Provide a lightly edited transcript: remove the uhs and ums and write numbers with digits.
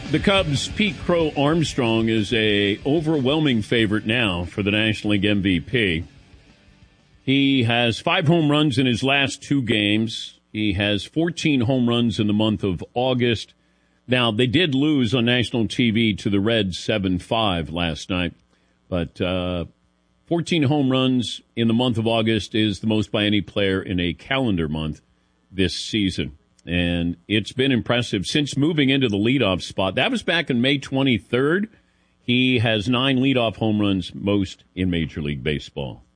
The Cubs' Pete Crow Armstrong is a overwhelming favorite now for the National League MVP. He has 5 home runs in his last 2 games. He has 14 home runs in the month of August. Now, they did lose on national TV to the Reds 7-5 last night, but 14 home runs in the month of August is the most by any player in a calendar month this season. And it's been impressive since moving into the leadoff spot. That was back in May 23rd. He has 9 leadoff home runs, most in Major League Baseball.